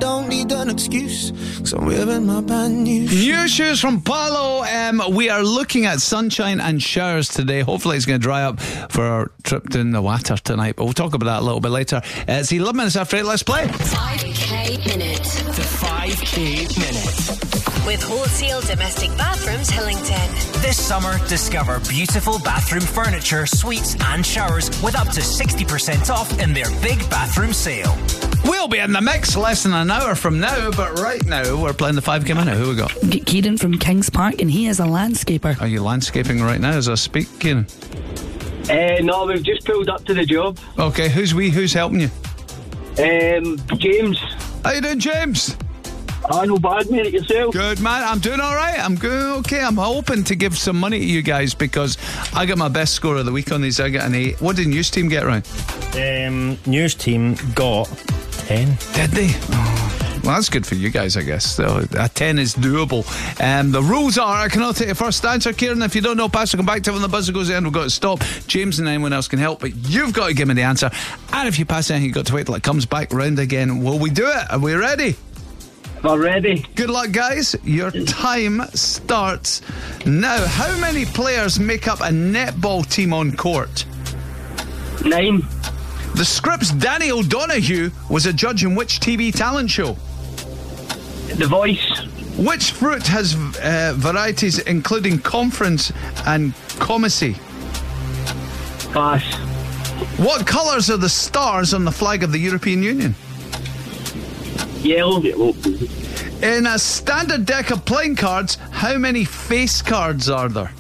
don't need an excuse, 'cause I'm wearing my brand new shoes. New shoes from Palo. We are looking at sunshine and showers today. Hopefully it's going to dry up for our trip down the water tonight, but we'll talk about that a little bit later. It's 11 minutes after 8. Let's play 5K Minute. The 5K Minute. With Wholesale Domestic Bathrooms Hillington. This summer, discover beautiful bathroom furniture, suites and showers with up to 60% off in their big bathroom sale. We'll be in the mix less than an hour from now, but right now we're playing the 5K Minute. Who we got? Kieran from Kings Park, and he is a landscaper. Are you landscaping right now as I speak, Kieran? No, we've just pulled up to the job. Okay, who's helping you? James. How you doing, James? No bad, mate. Yourself? Good, man. I'm doing all right. I'm good. Okay, I'm hoping to give some money to you guys because I got my best score of the week on these. I got an 8. What did News Team get round? News Team got 10. Did they? Oh. Well, that's good for you guys, I guess. So a 10 is doable. The rules are, I cannot take your first answer, Kieran. If you don't know, pass it, come back to it when the buzzer goes in. We've got to stop. James and anyone else can help, but you've got to give me the answer. And if you pass it, you've got to wait till it comes back round again. Will we do it? Are we ready? We're ready. Good luck, guys. Your time starts now. How many players make up a netball team on court? 9. The Scripps' Danny O'Donoghue was a judge in which TV talent show? The Voice. Which fruit has varieties including conference and comacy? Pass. What colours are the stars on the flag of the European Union? Yellow. In a standard deck of playing cards, how many face cards are there?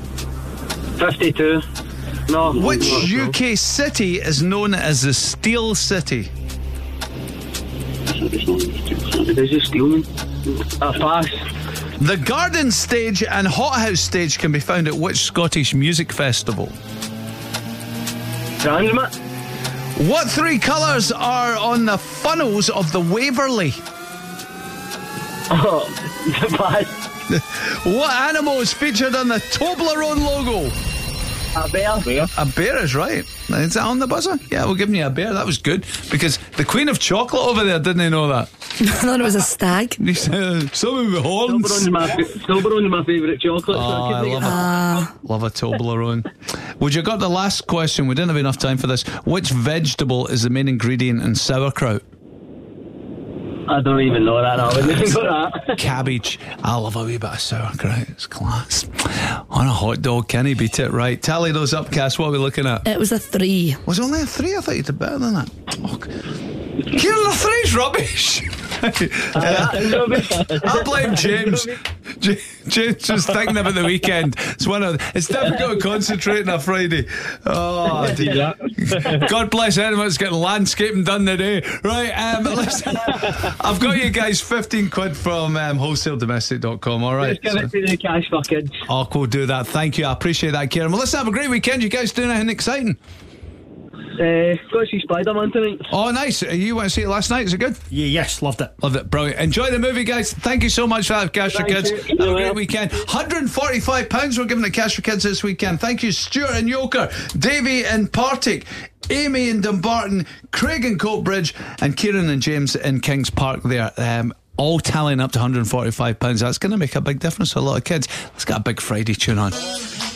52. No. Which UK city is known as the Steel City? Is it Steelman? Pass. The Garden Stage and Hothouse Stage can be found at which Scottish music festival? Transmit. What 3 colours are on the funnels of the Waverley? Pass. What animal is featured on the Toblerone logo? A bear. A bear is right. Is that on the buzzer? Yeah, we're giving you a bear. That was good because the Queen of Chocolate over there didn't know that. I thought it was a stag. Some with horns. Toblerone's my favourite chocolate. Oh, I love a Toblerone. Would you got the last question? We didn't have enough time for this. Which vegetable is the main ingredient in sauerkraut? I don't even know that. I wouldn't even know that. Cabbage. I love a wee bit of sauerkraut. It's class. On a hot dog, can he beat it? Right. Tally those up, Cass. What are we looking at? It was a 3. Was it only a 3? I thought you did better than that. Oh. Kieran, the 3's rubbish. I blame James. James just thinking about the weekend. It's difficult to concentrate on a Friday. Oh, dear. God bless anyone that's getting landscaping done today. Right, listen, I've got you guys 15 quid from wholesaledomestic.com. All right. Just give it to the cash for kids. Oh, we'll do that. Thank you. I appreciate that, Kieran. Well, listen, have a great weekend. You guys doing anything exciting? Go see Spider-Man tonight. Oh, nice. You went to see it last night? Is it good? Yeah, yes, loved it. Loved it. Brilliant. Enjoy the movie, guys. Thank you so much for that, Cash for Kids. Have a great weekend. £145 we're giving to Cash for Kids this weekend. Thank you, Stuart and Yoker, Davey and Partick, Amy in Dumbarton, Craig in Coatbridge, and Kieran and James in Kings Park there. All tallying up to £145. That's going to make a big difference to a lot of kids. Let's get a Big Friday tune on.